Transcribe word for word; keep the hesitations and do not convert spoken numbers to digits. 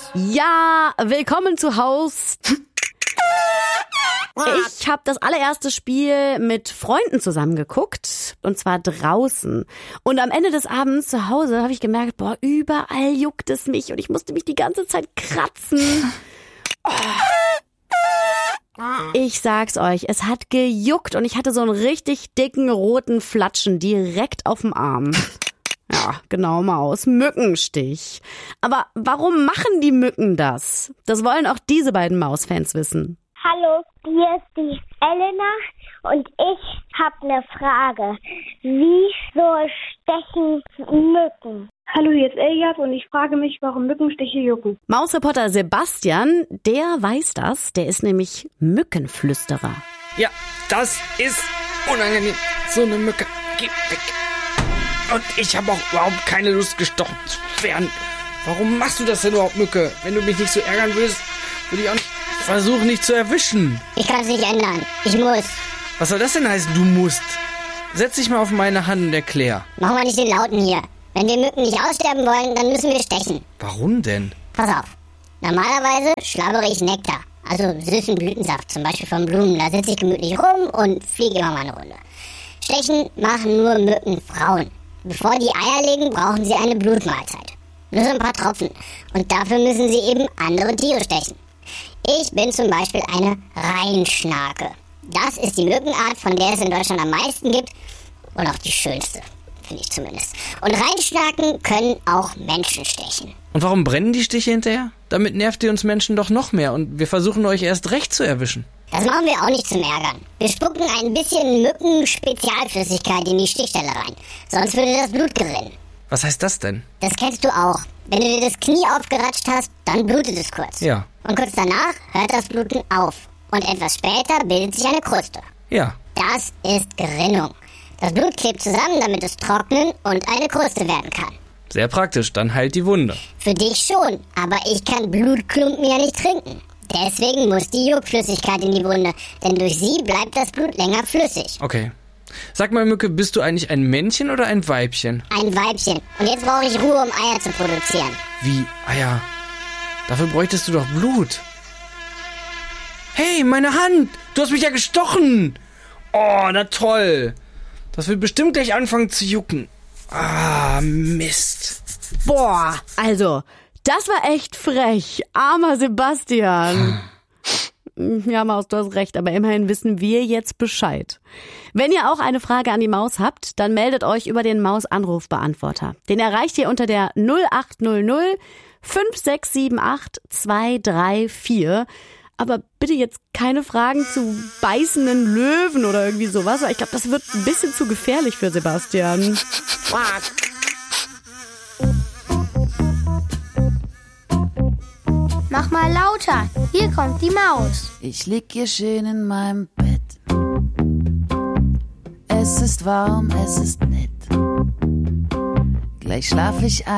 Ja, willkommen zu Haus. Ich habe das allererste Spiel mit Freunden zusammen geguckt, und zwar draußen. Und am Ende des Abends zu Hause habe ich gemerkt, boah, überall juckt es mich und ich musste mich die ganze Zeit kratzen. Oh. Ich sag's euch, es hat gejuckt und ich hatte so einen richtig dicken roten Flatschen direkt auf dem Arm. Ja, genau, Maus. Mückenstich. Aber warum machen die Mücken das? Das wollen auch diese beiden Mausfans wissen. Hallo, hier ist die Elena und ich habe eine Frage. Wieso stechen Mücken? Hallo, hier ist Elias und ich frage mich, warum Mückenstiche jucken. Mausreporter Sebastian, der weiß das. Der ist nämlich Mückenflüsterer. Ja, das ist unangenehm. So eine Mücke, geh weg. Und ich habe auch überhaupt keine Lust, gestochen zu werden. Warum machst du das denn überhaupt, Mücke? Wenn du mich nicht so ärgern willst, würde ich auch nicht versuchen, dich zu erwischen. Ich kann es nicht ändern. Ich muss. Was soll das denn heißen, du musst? Setz dich mal auf meine Hand und erklär. Machen wir nicht den Lauten hier. Wenn wir Mücken nicht aussterben wollen, dann müssen wir stechen. Warum denn? Pass auf. Normalerweise schlabbere ich Nektar. Also süßen Blütensaft, zum Beispiel von Blumen. Da sitze ich gemütlich rum und fliege immer mal eine Runde. Stechen machen nur Mückenfrauen. Bevor die Eier legen, brauchen sie eine Blutmahlzeit. Nur so ein paar Tropfen. Und dafür müssen sie eben andere Tiere stechen. Ich bin zum Beispiel eine Rheinschnake. Das ist die Mückenart, von der es in Deutschland am meisten gibt. Und auch die schönste, finde ich zumindest. Und Rheinschnaken können auch Menschen stechen. Und warum brennen die Stiche hinterher? Damit nervt ihr uns Menschen doch noch mehr und wir versuchen euch erst recht zu erwischen. Das machen wir auch nicht zum Ärgern. Wir spucken ein bisschen Mücken-Spezialflüssigkeit in die Stichstelle rein. Sonst würde das Blut gerinnen. Was heißt das denn? Das kennst du auch. Wenn du dir das Knie aufgeratscht hast, dann blutet es kurz. Ja. Und kurz danach hört das Bluten auf. Und etwas später bildet sich eine Kruste. Ja. Das ist Gerinnung. Das Blut klebt zusammen, damit es trocknen und eine Kruste werden kann. Sehr praktisch, dann heilt die Wunde. Für dich schon, aber ich kann Blutklumpen ja nicht trinken. Deswegen muss die Juckflüssigkeit in die Wunde, denn durch sie bleibt das Blut länger flüssig. Okay. Sag mal, Mücke, bist du eigentlich ein Männchen oder ein Weibchen? Ein Weibchen. Und jetzt brauche ich Ruhe, um Eier zu produzieren. Wie Eier? Dafür bräuchtest du doch Blut. Hey, meine Hand! Du hast mich ja gestochen! Oh, na toll! Das wird bestimmt gleich anfangen zu jucken. Ah, Mist. Boah, also, das war echt frech. Armer Sebastian. Ja, Maus, du hast recht, aber immerhin wissen wir jetzt Bescheid. Wenn ihr auch eine Frage an die Maus habt, dann meldet euch über den Maus-Anrufbeantworter. Den erreicht ihr unter der null acht null null fünf sechs sieben acht zwei drei vier. Aber bitte jetzt keine Fragen zu beißenden Löwen oder irgendwie sowas. Ich glaube, das wird ein bisschen zu gefährlich für Sebastian. Mach mal lauter. Hier kommt die Maus. Ich lieg hier schön in meinem Bett. Es ist warm, es ist nett. Gleich schlaf ich ein.